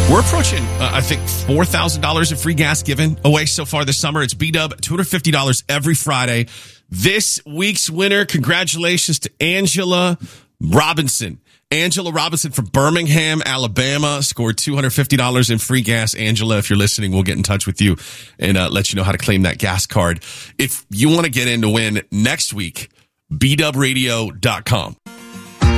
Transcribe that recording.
We're approaching, I think, $4,000 in free gas given away so far this summer. It's B-Dub, $250 every Friday. This week's winner, congratulations to Angela Robinson. Angela Robinson from Birmingham, Alabama, scored $250 in free gas. Angela, if you're listening, we'll get in touch with you and let you know how to claim that gas card. If you want to get in to win next week, bdubradio.com.